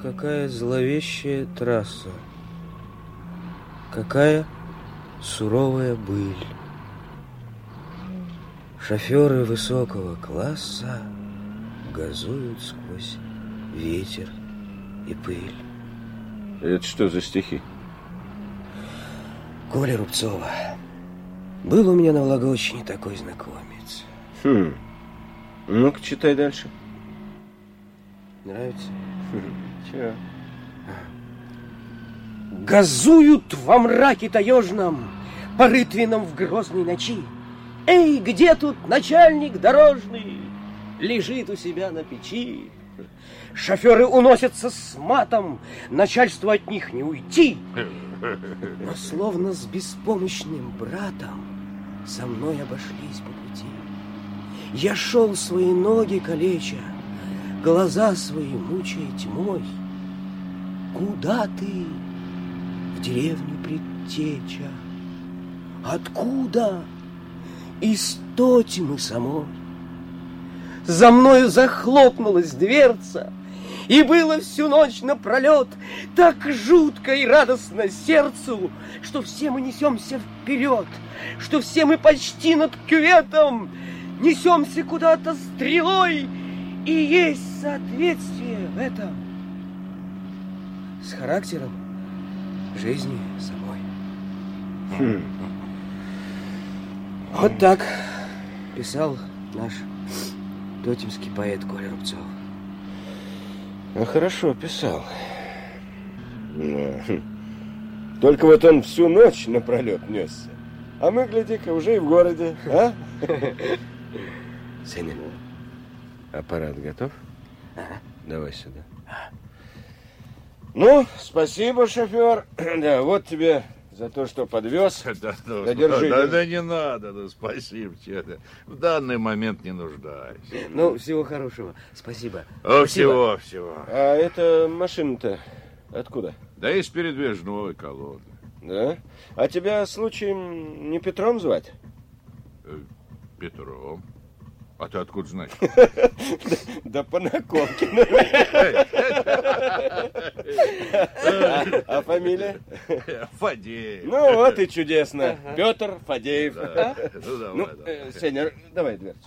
какая зловещая трасса, какая суровая быль. Шоферы высокого класса газуют сквозь ветер и пыль. Это что за стихи? Коля Рубцова. Был у меня на Вологодчине такой знакомец. Ну-ка, читай дальше. Нравится? Чего? Газуют во мраке таежном, по рытвинам в грозной ночи. Эй, где тут начальник дорожный? Лежит у себя на печи. Шоферы уносятся с матом, начальству от них не уйти. Но словно с беспомощным братом со мной обошлись по пути. Я шел свои ноги калеча, глаза свои мучая тьмой. Куда ты, в деревню предтеча? Откуда? Из тотьмы самой. За мною захлопнулась дверца, и было всю ночь напролет так жутко и радостно сердцу, что все мы несемся вперед, что все мы почти над кюветом несемся куда-то стрелой, и есть соответствие в этом с характером жизни самой. Вот так писал наш тотемский поэт Коля Рубцов. Ну, хорошо писал. Только вот он всю ночь напролет несся. А мы, гляди-ка, уже и в городе, а? Сеня, аппарат готов? Ага. Давай сюда. Ну, спасибо, шофер. Да, вот тебе за то, что подвез. Держи. Да не надо, спасибо тебе. В данный момент не нуждаюсь. Ну, всего хорошего. Спасибо. Всего. А эта машина-то откуда? Да из передвижной колонны. Да? А тебя, случаем, не Петром звать? Петром. А ты откуда знаешь? Да по наковке. А фамилия? Фадеев. Ну, вот и чудесно. Петр Фадеев. Ну, Сеня, давай дверцу.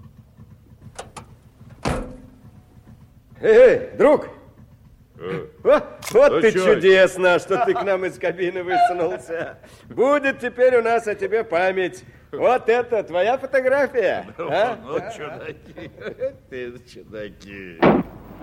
Эй, друг! Вот ты чудесно, что ты к нам из кабины высунулся. Будет теперь у нас о тебе память. Вот это твоя фотография. Ну, чудаки. Ты чудаки.